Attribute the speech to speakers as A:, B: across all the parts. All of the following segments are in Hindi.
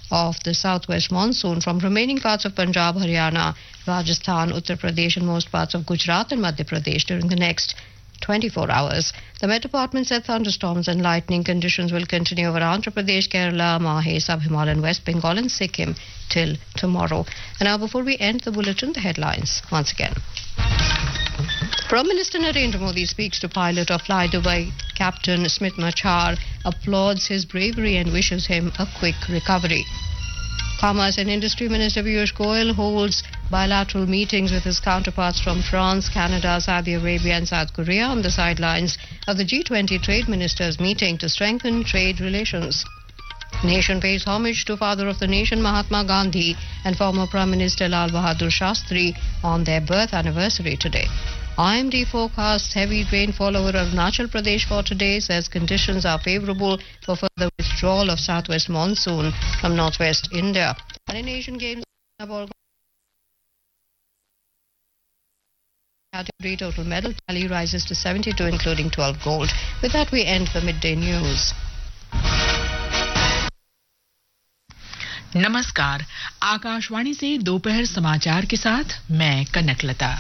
A: of the southwest monsoon from remaining parts of Punjab, Haryana, Rajasthan, Uttar Pradesh and most parts of Gujarat and Madhya Pradesh during the next 24 hours. The Met Department said thunderstorms and lightning conditions will continue over Andhra Pradesh, Kerala, Mahe, Sub-Himalayan, West Bengal and Sikkim till tomorrow. And now before we end the bulletin, the headlines once again. Prime Minister Narendra Modi speaks to pilot of Fly Dubai Captain Smit Machar, applauds his bravery and wishes him a quick recovery. Commerce and Industry Minister Piyush Goyal holds bilateral meetings with his counterparts from France, Canada, Saudi Arabia and South Korea on the sidelines of the G20 Trade Ministers meeting to strengthen trade relations. Nation pays homage to Father of the Nation Mahatma Gandhi and former Prime Minister Lal Bahadur Shastri on their birth anniversary today. IMD forecasts heavy rainfall over Arunachal Pradesh for today, says conditions are favourable for further withdrawal of southwest monsoon from northwest India. And in Asian Games, category total medal tally rises to 72, including 12 gold. With that, we end the midday news.
B: नमस्कार, आकाशवाणी से दोपहर समाचार के साथ मैं कनकलता।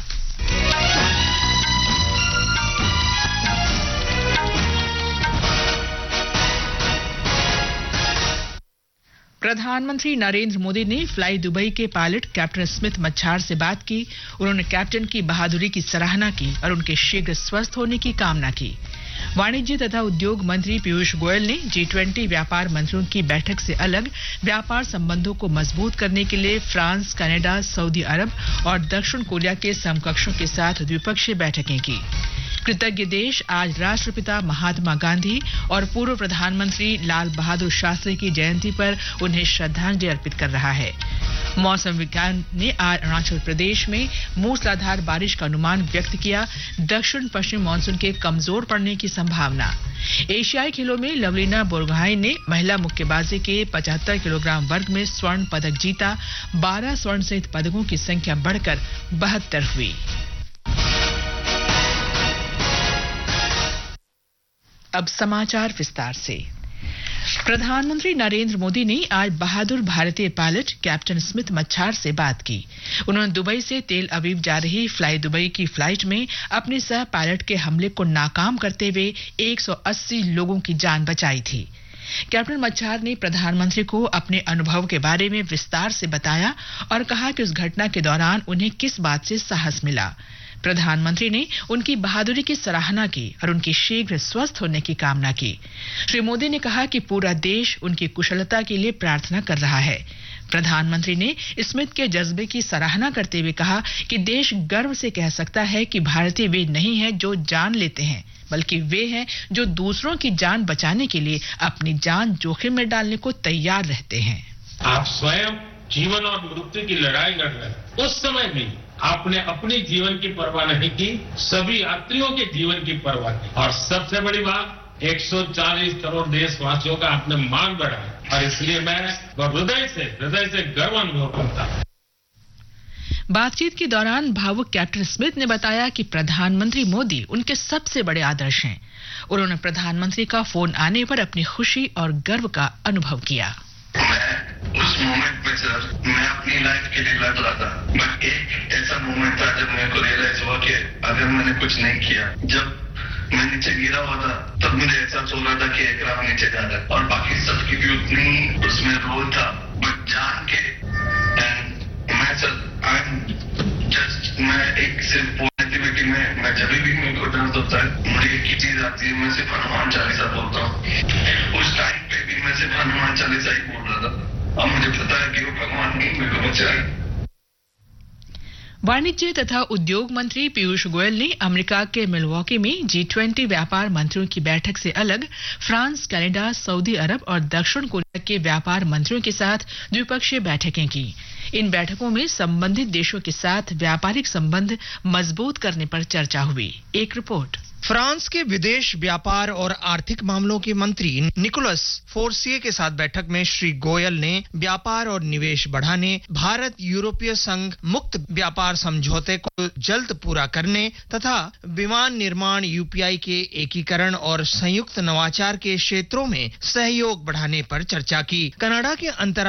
B: प्रधानमंत्री नरेंद्र मोदी ने फ्लाई दुबई के पायलट कैप्टन स्मिथ मच्छार से बात की। उन्होंने कैप्टन की बहादुरी की सराहना की और उनके शीघ्र स्वस्थ होने की कामना की। वाणिज्य तथा उद्योग मंत्री पीयूष गोयल ने G20 व्यापार मंत्रियों की बैठक से अलग व्यापार संबंधों को मजबूत करने के लिए फ्रांस, कनाडा, सऊदी अरब और दक्षिण कोरिया के समकक्षों के साथ द्विपक्षीय बैठकें की। कृतज्ञ देश आज राष्ट्रपिता महात्मा गांधी और पूर्व प्रधानमंत्री लाल बहादुर शास्त्री की जयंती पर उन्हें श्रद्धांजलि अर्पित कर रहा है। मौसम विज्ञान ने आज अरुणाचल प्रदेश में मूसलाधार बारिश का अनुमान व्यक्त किया। दक्षिण पश्चिम मानसून के कमजोर पड़ने की संभावना। एशियाई खेलों में लवलीना बोरगोहाइन ने महिला मुक्केबाजी के 75 किलोग्राम वर्ग में स्वर्ण पदक जीता। 12 स्वर्ण सहित पदकों की संख्या बढ़कर 72 हुई। अब समाचार विस्तार से। प्रधानमंत्री नरेंद्र मोदी ने आज बहादुर भारतीय पायलट कैप्टन स्मिथ मच्छार से बात की। उन्होंने दुबई से तेल अवीव जा रही फ्लाई दुबई की फ्लाइट में अपने सह पायलट के हमले को नाकाम करते हुए 180 लोगों की जान बचाई थी। कैप्टन मच्छार ने प्रधानमंत्री को अपने अनुभव के बारे में विस्तार से बताया और कहा कि उस घटना के दौरान उन्हें किस बात से साहस मिला। प्रधानमंत्री ने उनकी बहादुरी की सराहना की और उनकी शीघ्र स्वस्थ होने की कामना की। श्री मोदी ने कहा कि पूरा देश उनकी कुशलता के लिए प्रार्थना कर रहा है। प्रधानमंत्री ने स्मिथ के जज्बे की सराहना करते हुए कहा कि देश गर्व से कह सकता है कि भारतीय वे नहीं हैं जो जान लेते हैं, बल्कि वे हैं जो दूसरों की जान बचाने के लिए अपनी जान जोखिम में डालने को तैयार रहते हैं।
C: आप स्वयं जीवन और मृत्यु की लड़ाई लड़ रहे हैं। उस समय भी आपने अपने जीवन की परवाह नहीं की, सभी यात्रियों के जीवन की परवाह की और सबसे बड़ी बात 140 करोड़ देशवासियों का आपने मान बढ़ाया और इसलिए मैं हृदय से गर्व अनुभव करता हूं।
B: बातचीत के दौरान भावुक कैप्टन स्मिथ ने बताया कि प्रधानमंत्री मोदी उनके सबसे बड़े आदर्श हैं। उन्होंने प्रधानमंत्री का फोन आने पर अपनी खुशी और गर्व का अनुभव किया।
D: उस मोमेंट में सर मैं अपनी लाइफ के लिए लड़ रहा था, बट एक ऐसा मोमेंट था जब मेरे को रियलाइज हुआ कि अगर मैंने कुछ नहीं किया, जब मैं नीचे गिरा हुआ था तब मुझे एहसास हो रहा था कि एयरक्राफ्ट नीचे जा रहा है और बाकी सबकी भी उतनी उसमें रोल था, बट जान के एंड मैं सर मैं एक सिर्फ पॉजिटिविटी में मैं जब भी मेरे को दर्द होता है मुझे एक ही चीज आती है, मैं सिर्फ हनुमान चालीसा बोलता हूँ। उस टाइम पे भी मैं सिर्फ हनुमान चालीसा ही बोल रहा था और मुझे पता है कि वो भगवान नहीं मेरे को बचाए।
B: वाणिज्य तथा उद्योग मंत्री पीयूष गोयल ने अमेरिका के मिलवॉकी में G20 व्यापार मंत्रियों की बैठक से अलग फ्रांस, कनाडा, सऊदी अरब और दक्षिण कोरिया के व्यापार मंत्रियों के साथ द्विपक्षीय बैठकें की। इन बैठकों में संबंधित देशों के साथ व्यापारिक संबंध मजबूत करने पर चर्चा हुई। एक रिपोर्ट।
E: फ्रांस के विदेश व्यापार और आर्थिक मामलों के मंत्री निकोलस फोर्सिए के साथ बैठक में श्री गोयल ने व्यापार और निवेश बढ़ाने, भारत यूरोपीय संघ मुक्त व्यापार समझौते को जल्द पूरा करने तथा विमान निर्माण, यूपीआई के एकीकरण और संयुक्त नवाचार के क्षेत्रों में सहयोग बढ़ाने पर चर्चा की। कनाडा के